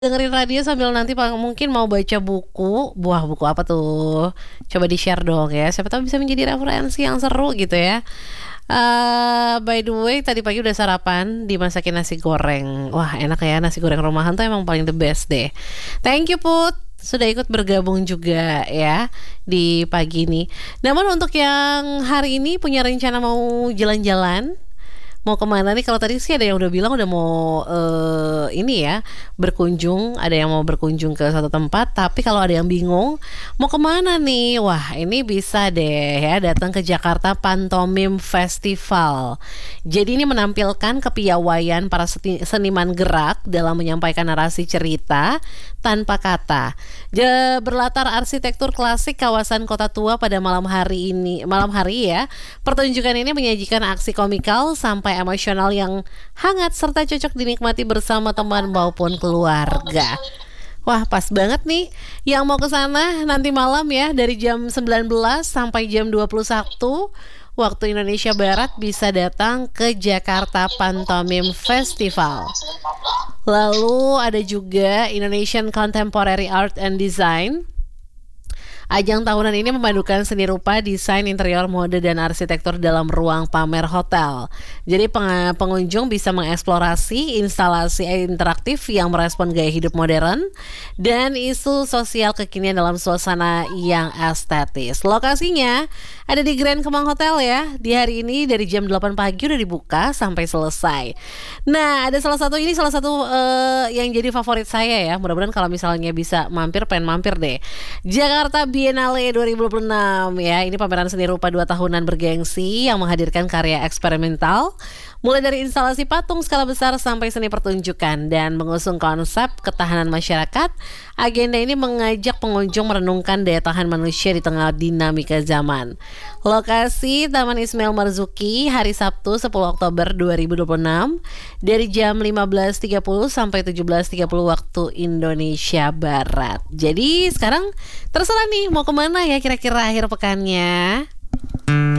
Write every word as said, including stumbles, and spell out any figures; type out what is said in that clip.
Dengerin radio sambil nanti pa mungkin mau baca buku. Wah, buku apa tuh? Coba di-share dong ya, siapa tahu bisa menjadi referensi yang seru gitu ya. Eee, by the way tadi pagi udah sarapan dimasakin nasi goreng. Wah, enak ya nasi goreng rumahan tuh emang paling the best deh. Thank you Put, sudah ikut bergabung juga ya di pagi ini. Namun untuk yang hari ini punya rencana mau jalan-jalan? Mau kemana nih? Kalau tadi sih ada yang udah bilang udah mau eee, ini ya, berkunjung, ada yang mau berkunjung ke satu tempat. Tapi kalau ada yang bingung mau kemana nih? Wah, ini bisa deh ya datang ke Jakarta Pantomim Festival. Jadi ini menampilkan kepiawaian para seni- seniman gerak dalam menyampaikan narasi cerita tanpa kata. Ja- berlatar arsitektur klasik kawasan Kota Tua pada malam hari ini, malam hari ya. Pertunjukan ini menyajikan aksi komikal sampai emosional yang hangat serta cocok dinikmati bersama teman maupun keluarga. Wah, pas banget nih yang mau ke sana nanti malam ya dari jam sembilan belas sampai jam dua puluh satu waktu Indonesia Barat bisa datang ke Jakarta Pantomim Festival. Lalu ada juga Indonesian Contemporary Art and Design. Ajang tahunan ini memadukan seni rupa, desain interior, mode, dan arsitektur dalam ruang pamer hotel. Jadi peng- pengunjung bisa mengeksplorasi instalasi interaktif yang merespon gaya hidup modern dan isu sosial kekinian dalam suasana yang estetis. Lokasinya ada di Grand Kemang Hotel ya. Di hari ini dari jam delapan pagi udah dibuka sampai selesai. Nah, ada salah satu ini salah satu eh, yang jadi favorit saya ya. Mudah-mudahan kalau misalnya bisa mampir, pengen mampir deh. Jakarta Biennale dua ribu dua puluh enam ya. Ini pameran seni rupa dua tahunan bergengsi yang menghadirkan karya eksperimental mulai dari instalasi patung skala besar sampai seni pertunjukan dan mengusung konsep ketahanan masyarakat. Agenda ini mengajak pengunjung merenungkan daya tahan manusia di tengah dinamika zaman. Lokasi Taman Ismail Marzuki hari Sabtu sepuluh Oktober dua ribu dua puluh enam dari jam lima belas tiga puluh sampai tujuh belas tiga puluh waktu Indonesia Barat. Jadi sekarang terserah nih mau kemana ya kira-kira akhir pekannya.